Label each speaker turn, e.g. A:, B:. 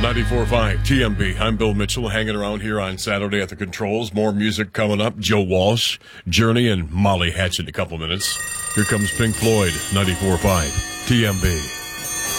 A: 94.5 TMB. I'm Bill Mitchell, hanging around here on Saturday at the controls. More music coming up. Joe Walsh, Journey, and Molly Hatchet in a couple minutes. Here comes Pink Floyd, 94.5 TMB.